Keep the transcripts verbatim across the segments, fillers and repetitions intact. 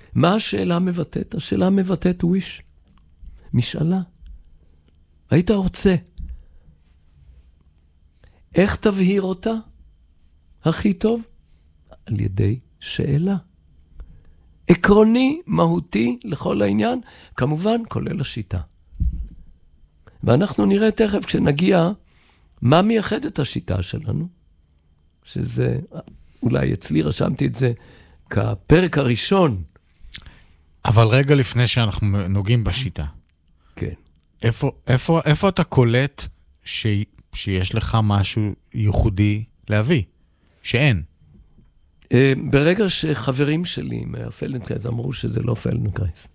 מה השאלה מבטאת? השאלה מבטאת wish. משאלה. היית רוצה. איך תבהיר אותה? הכי טוב? על ידי שאלה. עקרוני, מהותי, לכל העניין, כמובן כולל השיטה. ואנחנו נראה תכף כשנגיע מה מייחד את השיטה שלנו, שזה, אולי אצלי רשמתי את זה כפרק הראשון. אבל רגע לפני שאנחנו נוגעים בשיטה. כן. איפה, איפה, איפה אתה קולט ש, שיש לך משהו ייחודי להביא? שאין. ברגע שחברים שלי מהפלדנקרייס אמרו שזה לא פלדנקרייס.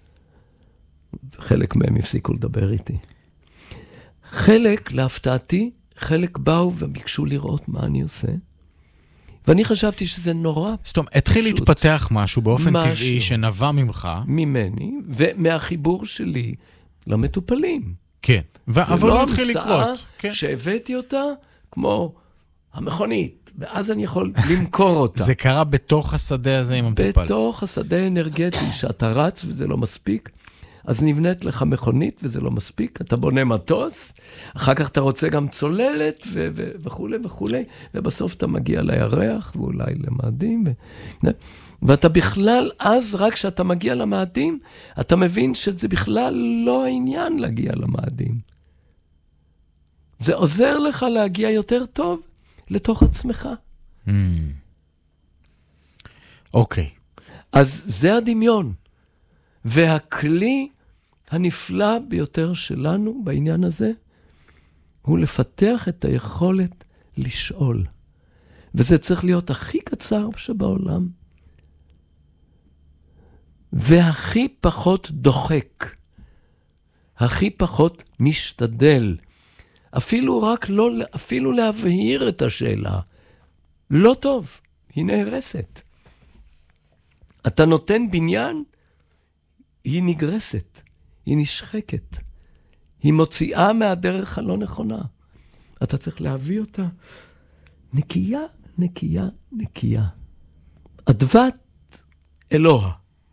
חלק מהם הפסיקו לדבר איתי. חלק, להפתעתי, חלק באו וביקשו לראות מה אני עושה. ואני חשבתי שזה נורא. זאת אומרת, התחיל להתפתח משהו באופן משהו. טבעי שנבע ממך. ממני, ומהחיבור שלי למטופלים. כן. ו- אבל הוא התחיל לקרות. זה לא המצאה שהבאתי אותה כמו המכונית, ואז אני יכול למכור אותה. זה קרה בתוך השדה הזה עם המטופל. בתוך השדה אנרגטי, שאתה רץ וזה לא מספיק, אז נבנית לך מכונית וזה לא מספיק, אתה בונה מטוס, אחר כך אתה רוצה גם צוללת ו- ו- וכו' וכו', ובסוף אתה מגיע לירח ואולי למאדים, ו- ואתה בכלל, אז רק כשאתה מגיע למאדים, אתה מבין שזה בכלל לא העניין להגיע למאדים. זה עוזר לך להגיע יותר טוב לתוך עצמך. אוקיי. אז זה הדמיון. והכלי הנפלא ביותר שלנו בעניין הזה, הוא לפתח את היכולת לשאול. וזה צריך להיות הכי קצר שבעולם. והכי פחות דוחק. הכי פחות משתדל. אפילו רק לא, אפילו להבהיר את השאלה. לא טוב, היא נהרסת. אתה נותן בניין, היא נגרסת, היא נשחקת. היא מוציאה מהדרך הלא נכונה. אתה צריך להביא אותה נקייה, נקייה, נקייה. אדוות אלוה.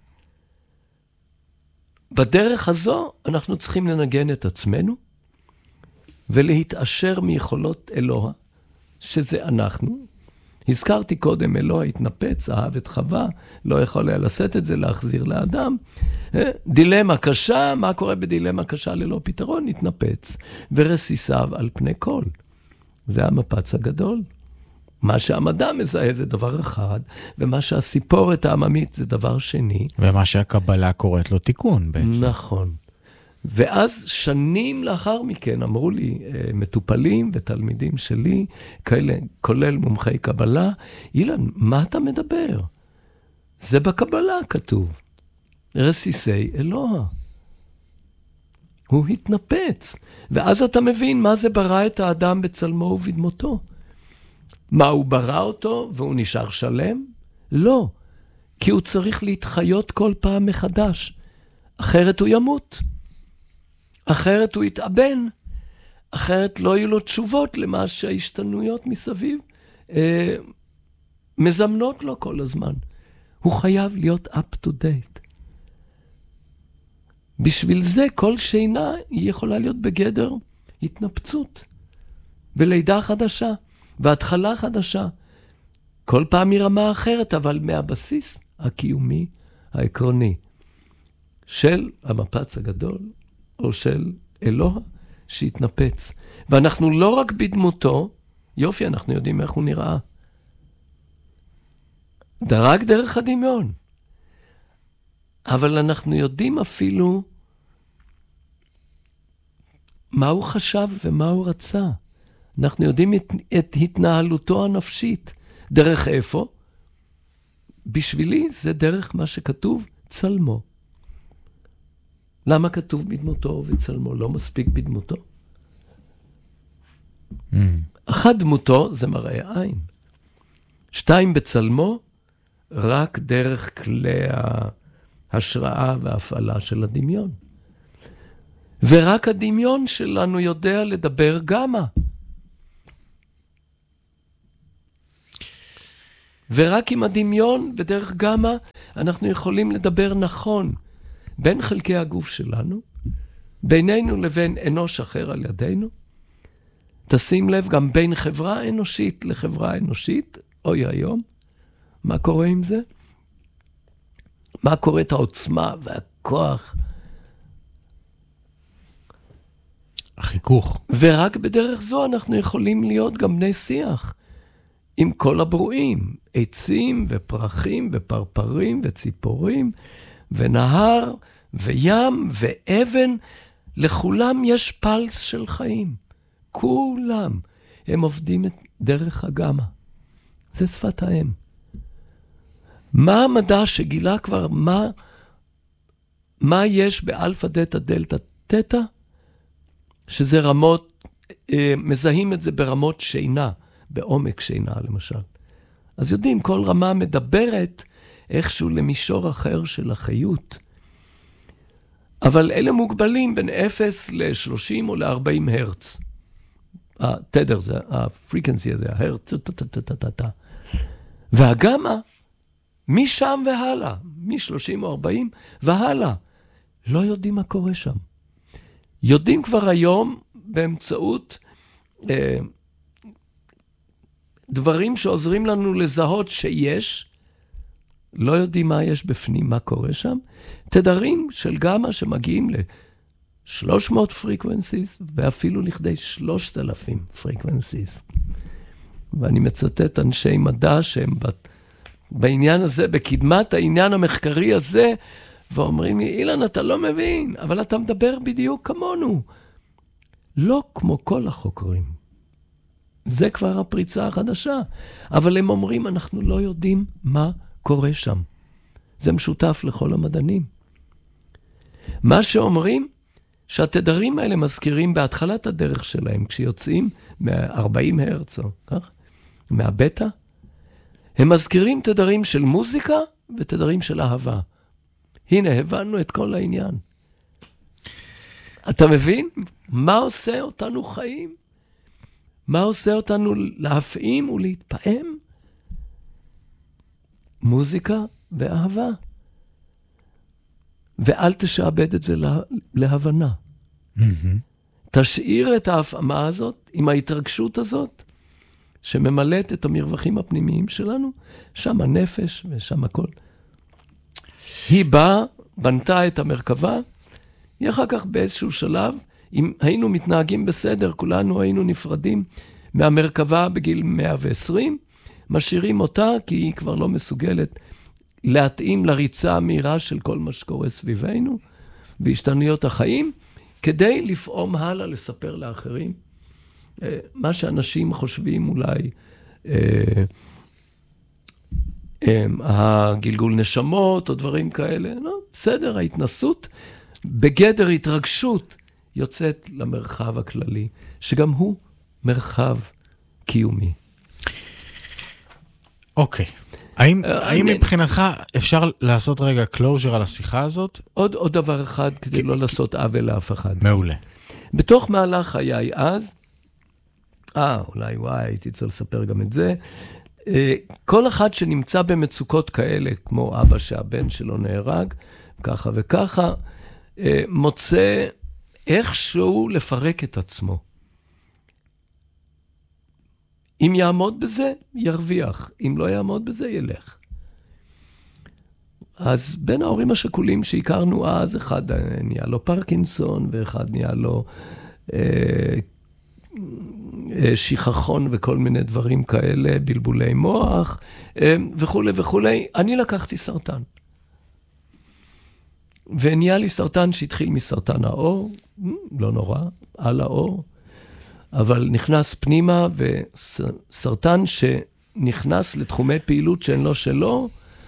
בדרך הזו אנחנו צריכים לנגן את עצמנו, ולהתאשר מיכולות אלוה, שזה אנחנו. הזכרתי קודם, אלוה התנפץ, אהב את חווה, לא יכול היה לשאת את זה, להחזיר לאדם. דילמה קשה, מה קורה בדילמה קשה ללא פתרון? התנפץ, ורסיסיו על פני כל. זה המפץ הגדול. מה שהמדע מזהה זה דבר אחד, ומה שהסיפורת העממית זה דבר שני. ומה שהקבלה קוראת לו תיקון בעצם. נכון. ואז שנים לאחר מכן אמרו לי מטופלים ותלמידים שלי, כאלה, כולל מומחי קבלה, אילן, מה אתה מדבר? זה בקבלה כתוב. רסיסי אלוה. הוא התנפץ. ואז אתה מבין מה זה ברא את האדם בצלמו ובדמותו. מה, הוא ברא אותו והוא נשאר שלם? לא. כי הוא צריך להתחיות כל פעם מחדש. אחרת הוא ימות. אחרת הוא יתאבן, אחרת לא יהיו לו תשובות למה שההשתנויות מסביב אה, מזמנות לו כל הזמן. הוא חייב להיות up to date. בשביל זה כל שינה היא יכולה להיות בגדר התנפצות, ולידה חדשה, והתחלה חדשה. כל פעם מרמה אחרת, אבל מהבסיס הקיומי, העקרוני, של המפץ הגדול, או של אלוה שהתנפץ. ואנחנו לא רק בדמותו, יופי, אנחנו יודעים איך הוא נראה. רק דרך הדמיון. אבל אנחנו יודעים אפילו מה הוא חשב ומה הוא רצה. אנחנו יודעים את, את התנהלותו הנפשית. דרך איפה? בשבילי זה דרך מה שכתוב צלמו. למה כתוב בדמותו וצלמו? לא מספיק בדמותו. Mm. אחד דמותו זה מראה עין. שתיים בצלמו, רק דרך כלי ההשראה וההפעלה של הדמיון. ורק הדמיון שלנו יודע לדבר גמה. ורק עם הדמיון ודרך גמה אנחנו יכולים לדבר נכון בין חלקי הגוף שלנו, בינינו לבין אנוש אחר על ידינו. תשים לב גם בין חברה אנושית לחברה אנושית, אוי היום, מה קורה עם זה? מה קורה את העוצמה והכוח? החיכוך. ורק בדרך זו אנחנו יכולים להיות גם בני שיח עם כל הברואים, עצים ופרחים ופרפרים וציפורים ונהר וים ואבן, לכולם יש פלס של חיים. כולם הם עובדים את דרך הגמה. זה שפת האם. מה המדע שגילה כבר מה, מה יש באלפא דטא דלתא תטא? שזה רמות, אה, מזהים את זה ברמות שינה, בעומק שינה למשל. אז יודעים, כל רמה מדברת איכשהו למישור אחר של החיות. אבל אלה מוגבלים בין אפס ל-שלושים או ל-ארבעים הרץ. התדר זה, הפריקנסי הזה, ההרץ, והגמה, משם והלאה, מ-שלושים או ארבעים והלאה, לא יודעים מה קורה שם. יודעים כבר היום באמצעות אה, דברים שעוזרים לנו לזהות שיש, לא יודעים מה יש בפנים, מה קורה שם, תדרים של גמה שמגיעים ל-שלוש מאות פריקוונסיס, ואפילו לכדי שלושת אלפים פריקוונסיס. ואני מצטט אנשי מדע שהם בעניין הזה, בקדמת העניין המחקרי הזה, ואומרים לי, אילן, אתה לא מבין, אבל אתה מדבר בדיוק כמונו. לא כמו כל החוקרים. זה כבר הפריצה החדשה. אבל הם אומרים, אנחנו לא יודעים מה קורה שם. זה משותף לכל המדענים. מה שאומרים, שהתדרים האלה מזכירים בהתחלת הדרך שלהם, כשיוצאים מה-ארבעים הרץ, כך? מהבטא, הם מזכירים תדרים של מוזיקה ותדרים של אהבה. הנה, הבנו את כל העניין. אתה מבין? מה עושה אותנו חיים? מה עושה אותנו להפעים ולהתפעם? מוזיקה ואהבה. ואל תשעבד את זה לה, להבנה. Mm-hmm. תשאיר את ההפעמה הזאת, עם ההתרגשות הזאת, שממלאת את המרווחים הפנימיים שלנו, שם הנפש ושם הכל. היא באה, בנתה את המרכבה, היא אחר כך באיזשהו שלב, אם היינו מתנהגים בסדר, כולנו היינו נפרדים מהמרכבה בגיל מאה ועשרים, משאירים אותה כי היא כבר לא מסוגלת להתאים לריצה המהירה של כל מה שקורה סביבנו, בהשתנויות החיים, כדי לפעום הלאה לספר לאחרים. מה שאנשים חושבים אולי, הגלגול נשמות או דברים כאלה, לא, בסדר, ההתנסות בגדר התרגשות יוצאת למרחב הכללי, שגם הוא מרחב קיומי. אוקיי. האם, האם מבחינתך אפשר לעשות רגע קלוז'ר על השיחה הזאת? עוד, עוד דבר אחד כדי לא לעשות עוול לאף אחד. מעולה. בתוך מהלך חיי אז, אה, אולי וואי, הייתי צריך לספר גם את זה, כל אחד שנמצא במצוקות כאלה, כמו אבא שהבן שלו נהרג, ככה וככה, מוצא איכשהו לפרק את עצמו. אם יעמוד בזה, ירוויח. אם לא יעמוד בזה, ילך. אז בין ההורים השכולים שהכרנו אז, אחד נהיה לו פרקינסון, ואחד נהיה לו אה, אה, שיחכון וכל מיני דברים כאלה, בלבולי מוח, אה, וכו' וכו'. אני לקחתי סרטן. ונהיה לי סרטן שהתחיל מסרטן האור, לא נורא, על האור, אבל נכנס פנימה, וסרטן שנכנס לתחומי פעילות שאין לו שלו,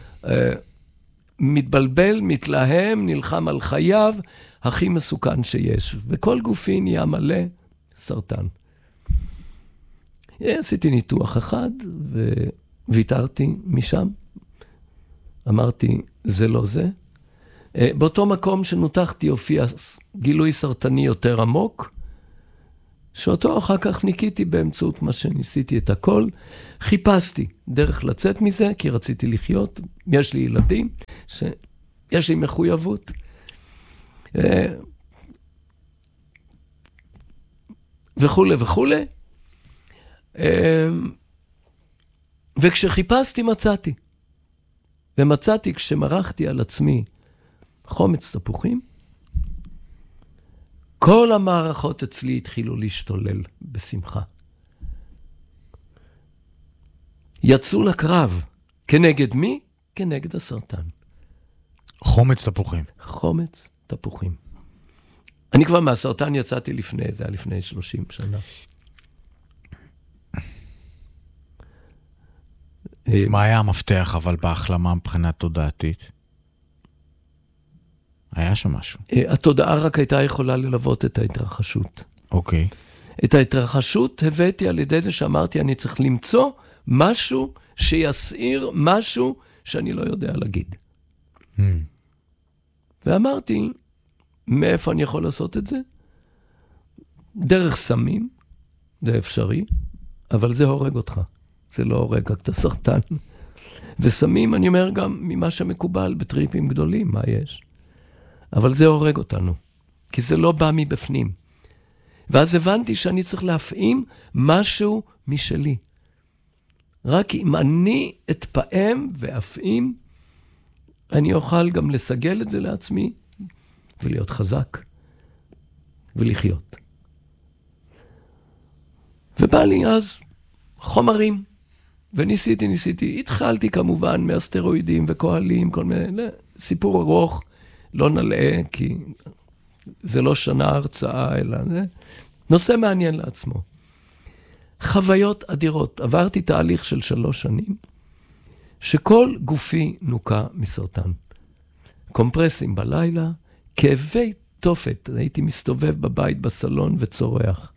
מתבלבל, מתלהם, נלחם על חייו, הכי מסוכן שיש. וכל גופי נהיה מלא סרטן. עשיתי ניתוח אחד, וויתרתי משם. אמרתי, זה לא זה. באותו מקום שנותחתי הופיע גילוי סרטני יותר עמוק, שאותו אחר כך ניקיתי באמצעות מה שניסיתי את הכל. חיפשתי דרך לצאת מזה, כי רציתי לחיות. יש לי ילדים, שיש לי מחויבות. וכו' וכו'. וכשחיפשתי מצאתי. ומצאתי כשמרחתי על עצמי חומץ תפוחים, כל המערכות אצלי התחילו להשתולל בשמחה. יצאו לקרב. כנגד מי? כנגד הסרטן. חומץ תפוחים. חומץ תפוחים. אני כבר מהסרטן יצאתי לפני, זה היה לפני שלושים שנה. מה היה המפתח אבל בהחלמה מבחינה תודעתית? היה שם משהו. התודעה רק הייתה יכולה ללוות את ההתרחשות. אוקיי. את ההתרחשות הבאתי על ידי זה שאמרתי, אני צריך למצוא משהו שיסעיר משהו שאני לא יודע להגיד. Hmm. ואמרתי, מאיפה אני יכול לעשות את זה? דרך סמים, זה אפשרי, אבל זה הורג אותך. זה לא הורג רק את הסרטן. וסמים, אני אומר גם ממה שמקובל בטריפים גדולים, מה יש? אבל זה הורג אותנו, כי זה לא בא מבפנים. ואז הבנתי שאני צריך להפעים משהו משלי. רק אם אני אתפעם ואפעים, אני אוכל גם לסגל את זה לעצמי, ולהיות חזק, ולחיות. ובא לי אז חומרים, וניסיתי, ניסיתי. התחלתי כמובן מהסטרואידים וכהלים, כל מיני, סיפור ארוך, לא נלאה, כי זה לא שנה הרצאה, אלא זה נושא מעניין לעצמו. חוויות אדירות. עברתי תהליך של שלוש שנים, שכל גופי נוקה מסרטן. קומפרסים בלילה, כאבי תופת. הייתי מסתובב בבית בסלון וצורח.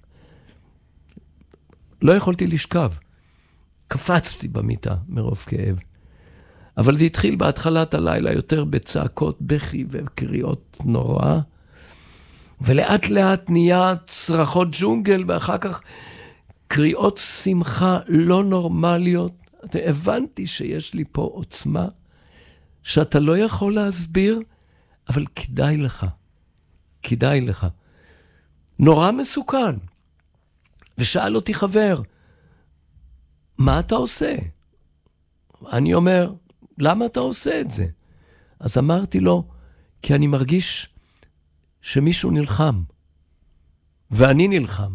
לא יכולתי לשכב. קפצתי במיטה מרוב כאב. אבל זה התחיל בהתחלת הלילה יותר בצעקות, בכי וקריאות נוראה. ולאט לאט נהיה צרחות ג'ונגל, ואחר כך קריאות שמחה לא נורמליות. הבנתי שיש לי פה עוצמה, שאתה לא יכול להסביר, אבל כדאי לך. כדאי לך. נורא מסוכן. ושאל אותי חבר, מה אתה עושה? אני אומר, למה אתה עושה את זה? אז אמרתי לו, כי אני מרגיש שמישהו נלחם, ואני נלחם.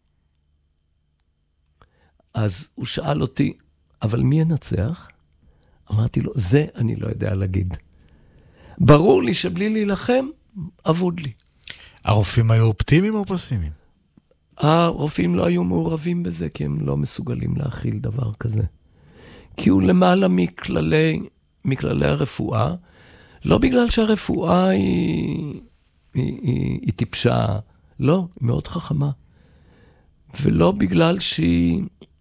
אז הוא שאל אותי, אבל מי ינצח? אמרתי לו, זה אני לא יודע להגיד. ברור לי שבלי להילחם, אבוד לי. הרופאים היו אופטימיים או פסימיים? הרופאים לא היו מעורבים בזה, כי הם לא מסוגלים להכיל דבר כזה. כי הוא למעלה מכללי, מכללי הרפואה, לא בגלל שהרפואה היא, היא, היא, היא טיפשה, לא, היא מאוד חכמה. ולא בגלל שהיא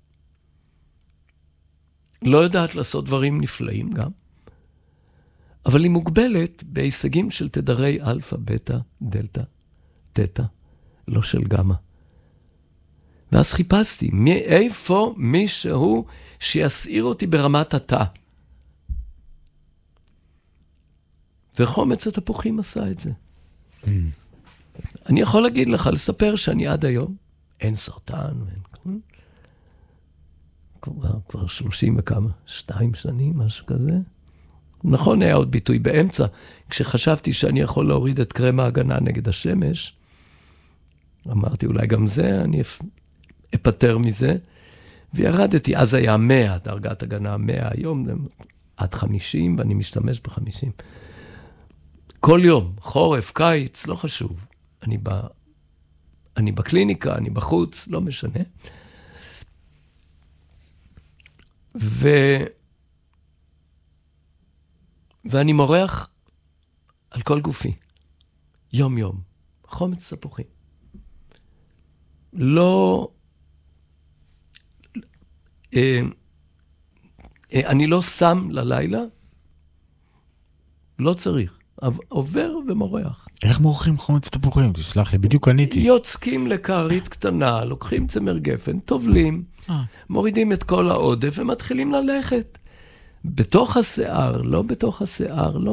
לא יודעת לעשות דברים נפלאים גם, אבל היא מוגבלת בהישגים של תדרי אלפא, בטא, דלתא, תטא, לא של גמא. ואז חיפשתי, מאיפה מישהו שיסעיר אותי ברמת התא. וחומץ התפוחים עשה את זה. Mm. אני יכול להגיד לך, לספר שאני עד היום, אין סרטן, אין... כבר, כבר שלושים וכמה, שתיים שנים, משהו כזה. נכון, היה עוד ביטוי באמצע, כשחשבתי שאני יכול להוריד את קרם ההגנה נגד השמש, אמרתי, אולי גם זה, אני אפטר מזה, וירדתי, אז היה מאה, דרגת הגנה מאה, היום זה עד חמישים, ואני משתמש ב-חמישים. כל יום, חורף, קיץ, לא חשוב. אני, ב... אני בקליניקה, אני בחוץ, לא משנה. ו... ואני מורח על כל גופי, יום יום, חומץ תפוחים. לא... אני לא שם ללילה, לא צריך. עובר ומורח. איך מורחים חומץ תפוחים? תסלח לי, בדיוק עניתי. יוצקים לקערית קטנה, לוקחים צמר גפן, טובלים, מורידים את כל העודף ומתחילים ללכת. בתוך השיער, לא בתוך השיער, לא